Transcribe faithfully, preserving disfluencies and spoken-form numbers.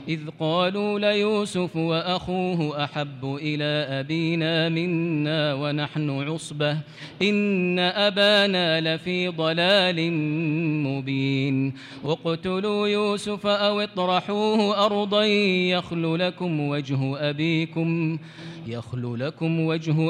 إذ قالوا ليوسف وأخوه أحب إلى أبينا منا ونحن عصبة إن أبانا لفي ضلال مبين اقتلوا يوسف أو اطرحوه أرضا يخل لكم وجه أبيكم يخل لكم وجه